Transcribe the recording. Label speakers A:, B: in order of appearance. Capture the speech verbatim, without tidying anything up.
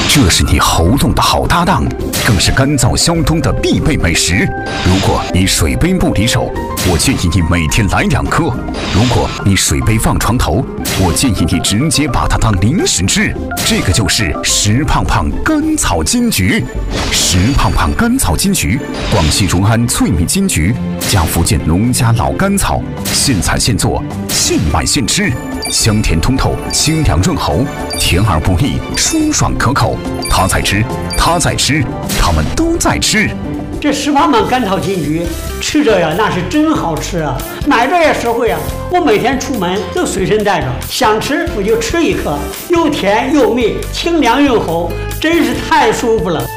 A: 这是你喉咙的好搭档，更是干燥消冬的必备美食。如果你水杯不离手，我建议你每天来两颗；如果你水杯放床头，我建议你直接把它当零食吃。这个就是石胖胖甘草金桔。石胖胖甘草金桔，广西隆安脆米金桔加福建农家老甘草，现采现做，现买现吃，香甜通透，清凉润喉，甜而不腻，舒爽可口。他在吃，他在吃，他们都在吃。
B: 这石胖胖甘草金桔吃着呀，那是真好吃啊！买着也实惠啊！我每天出门都随身带着，想吃我就吃一颗，又甜又蜜，清凉润喉，真是太舒服了。